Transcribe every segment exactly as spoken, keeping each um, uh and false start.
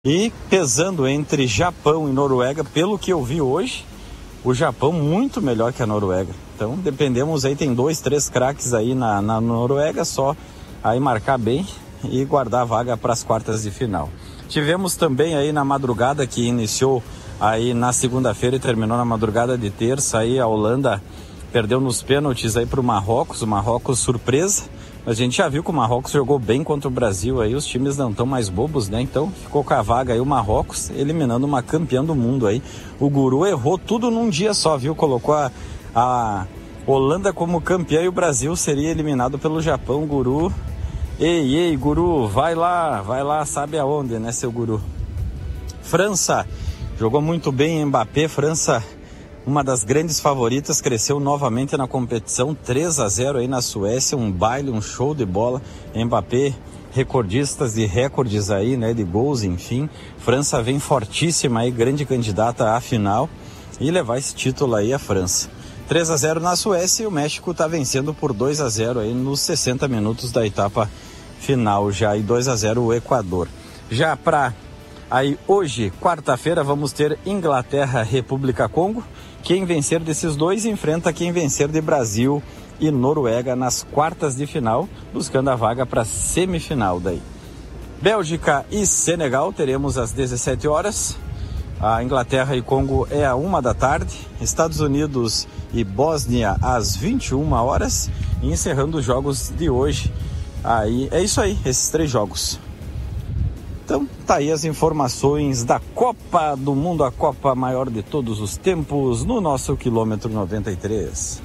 E pesando entre Japão e Noruega, pelo que eu vi hoje, o Japão muito melhor que a Noruega. Então dependemos aí, tem dois, três craques aí na, na Noruega, só aí marcar bem e guardar a vaga para as quartas de final. Tivemos também aí na madrugada, que iniciou aí na segunda-feira e terminou na madrugada de terça, aí a Holanda perdeu nos pênaltis aí para o Marrocos, o Marrocos surpresa. A gente já viu que o Marrocos jogou bem contra o Brasil, aí os times não estão mais bobos, né? Então ficou com a vaga aí o Marrocos, eliminando uma campeã do mundo aí. O Guru errou tudo num dia só, viu? Colocou a, a Holanda como campeã e o Brasil seria eliminado pelo Japão. Guru, ei, ei, Guru, vai lá, vai lá, sabe aonde, né, seu Guru? França, jogou muito bem Mbappé, França... Uma das grandes favoritas, cresceu novamente na competição, três a zero aí na Suécia, um baile, um show de bola. Mbappé, recordistas de recordes aí, né, de gols, enfim. França vem fortíssima aí, grande candidata à final e levar esse título aí a França. três a zero na Suécia e o México está vencendo por dois a zero aí nos sessenta minutos da etapa final já, e dois a zero o Equador. Já para aí hoje, quarta-feira, vamos ter Inglaterra, República Congo. Quem vencer desses dois enfrenta quem vencer de Brasil e Noruega nas quartas de final, buscando a vaga para a semifinal daí. Bélgica e Senegal teremos às dezessete horas. A Inglaterra e Congo é a uma da tarde. Estados Unidos e Bósnia às vinte e uma horas. E encerrando os jogos de hoje. Aí, é isso aí, esses três jogos. Então, tá aí as informações da Copa do Mundo, a Copa maior de todos os tempos, no nosso quilômetro noventa e três.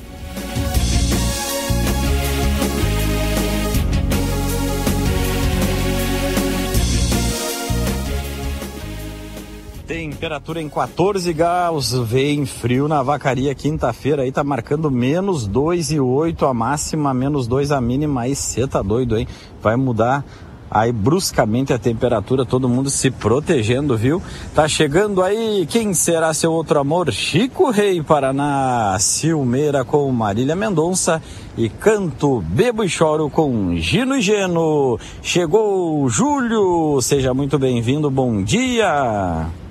Temperatura em quatorze graus, vem frio na Vacaria, quinta-feira aí tá marcando menos dois e oito a máxima, menos dois a mínima, aí cê tá doido, hein? Vai mudar aí bruscamente a temperatura, todo mundo se protegendo, viu? Tá chegando aí, quem será seu outro amor? Chico Rei, Paraná, Silmeira com Marília Mendonça e Canto, Bebo e Choro com Gino e Geno. Chegou Júlio, seja muito bem-vindo, bom dia!